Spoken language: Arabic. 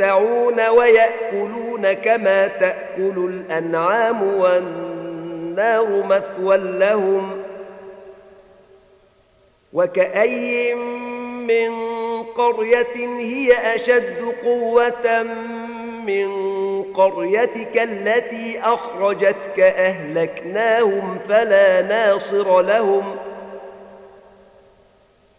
يتمتعون ويأكلون كما تأكل الأنعام والنار مثوى لهم وكأي من قرية هي أشد قوة من قريتك التي أخرجتك أهلكناهم فلا ناصر لهم